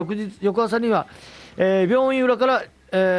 翌朝には、病院裏から、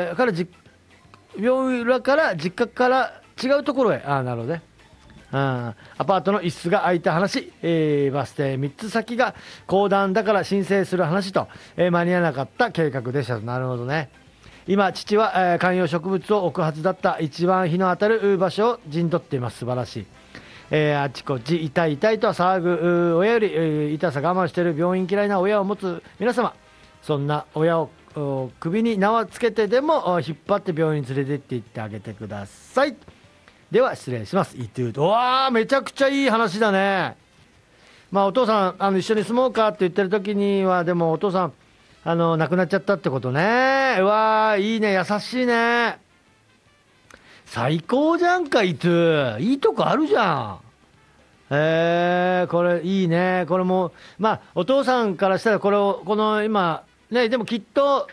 病院裏から実家から違うところへ。なるほどね。アパートの一室が空いた話、バス停3つ先が公団だから申請する話と、間に合わなかった計画でした。なるほどね。今父は、観葉植物を置くはずだった一番日の当たる場所を陣取っています。素晴らしい。あちこち痛い痛いと騒ぐ親より、痛さ我慢している病院嫌いな親を持つ皆様、そんな親を首に縄つけてでも引っ張って病院に連れてって行ってあげてください。では失礼します。イトゥーと。わあ、めちゃくちゃいい話だね。まあお父さん一緒に住もうかって言ってる時には、でもお父さん亡くなっちゃったってことね。うわー、いいね、優しいね。最高じゃんか、イトゥ。いいとこあるじゃん。これいいね。これもまあお父さんからしたらこの今ね、でもきっと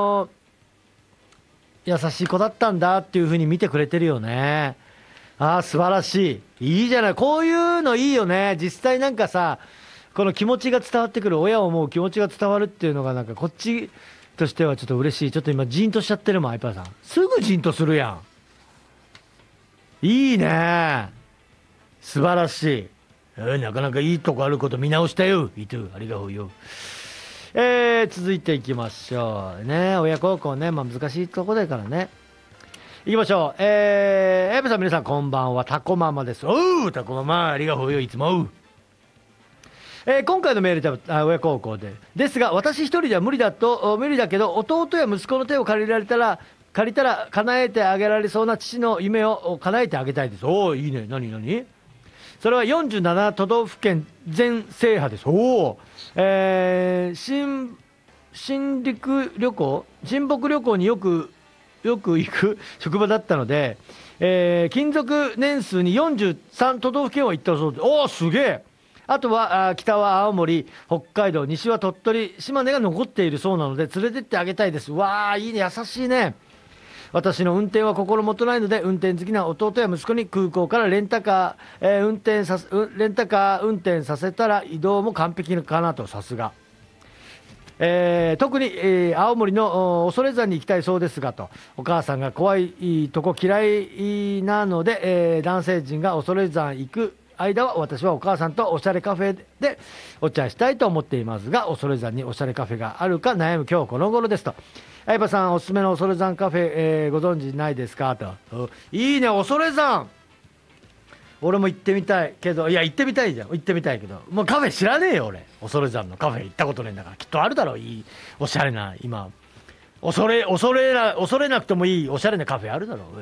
優しい子だったんだっていう風に見てくれてるよね。素晴らしい。いいじゃない。こういうのいいよね。実際なんかさ、この気持ちが伝わってくる、親を思う気持ちが伝わるっていうのがなんかこっちとしてはちょっと嬉しい。ちょっと今ジーンとしちゃってるもん、アイパーさん。すぐジーンとするやん。いいね。素晴らしい。なかなかいいとこあること見直したよ。いとありがとうよ。続いていきましょうね。親孝行ね、まあ難しいとこだからね。いきましょう。エブさん、皆さんこんばんは。タコママです。おう、タコママ、ありがとうよ、いつも。今回のメールで親孝行ですが、私一人では無理だけど、弟や息子の手を借りたら叶えてあげられそうな父の夢を叶えてあげたいです。おお、いいね。何それは47都道府県全制覇です。おお、新北旅行によく行く職場だったので、勤続年数に43都道府県は行ったそうです。おお、すげえ。あとは北は青森、北海道、西は鳥取、島根が残っているそうなので連れてってあげたいです。わあ、いいね、優しいね。私の運転は心もとないので、運転好きな弟や息子に空港からレンタカー運転させたら移動も完璧かなと。さすが。特に、青森の恐山に行きたいそうですがと。お母さんが怖いとこ嫌いなので、男性陣が恐山行く間は私はお母さんとおしゃれカフェでお茶したいと思っていますが、恐山におしゃれカフェがあるか悩む今日この頃ですと。相葉さんおすすめの恐山カフェ、ご存知ないですかと。いいね、恐山。俺も行ってみたいけど、いや行ってみたいけど、もうカフェ知らねえよ俺。恐山のカフェ行ったことねえんだから。きっとあるだろう、いいおしゃれな。今恐れなくてもいいおしゃれなカフェあるだろう。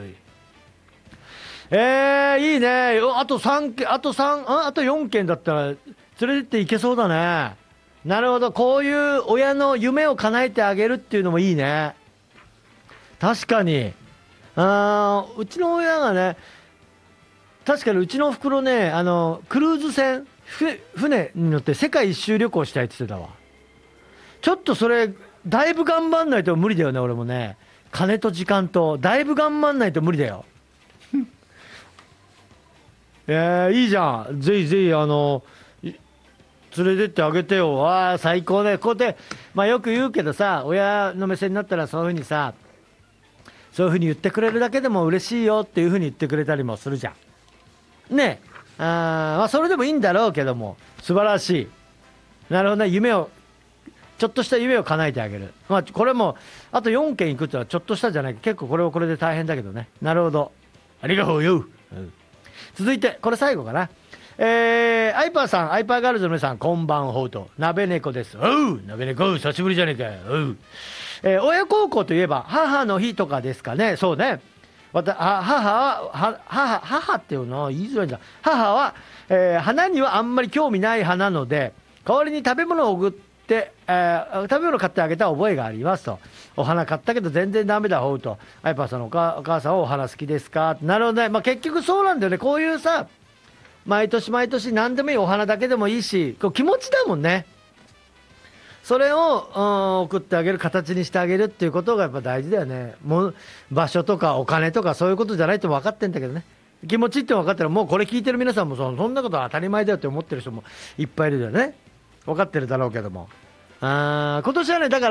いいね。あと4件だったら連れてっていけそうだね。なるほど。こういう親の夢を叶えてあげるっていうのもいいね。確かに。うちの親がね、確かにうちのおふくろね、クルーズ船、船に乗って世界一周旅行したいって言ってたわ。ちょっとそれ、だいぶ頑張んないと無理だよね、俺もね。金と時間と、だいぶ頑張んないと無理だよ。いいじゃん。ぜひぜひ、連れてってあげてよ。最高ね。こうやって、まあよく言うけどさ、親の目線になったらそういうふうにさ、そういうふうに言ってくれるだけでも嬉しいよっていうふうに言ってくれたりもするじゃん。ねえ。まあそれでもいいんだろうけども、素晴らしい。なるほどね。ちょっとした夢を叶えてあげる。まあこれも、あと4件行くってのはちょっとしたじゃないか。結構これはこれで大変だけどね。なるほど。ありがとうよ。続いて、これ最後かな。アイパーさん、アイパーガールズの皆さん、こんばんほうと。鍋猫です。鍋猫、久しぶりじゃねえか。親孝行といえば、母の日とかですかね。そうね。母っていうのは言いづらいんだ。母は、花にはあんまり興味ない派なので、代わりに食べ物を送って、食べ物買ってあげた覚えがありますと。お花買ったけど全然ダメだほうと。アイパーさんのお母さんはお花好きですか。なるほどね。まあ結局そうなんだよね。こういうさ、毎年何でもいい、お花だけでもいいし、こう気持ちだもんね。それを送ってあげる、形にしてあげるっていうことがやっぱ大事だよね。もう場所とかお金とかそういうことじゃないって分かってんだけどね。気持ちって分かったら、もうこれ聞いてる皆さんもそんなことは当たり前だよって思ってる人もいっぱいいるよね。分かってるだろうけども。 今年はね、だから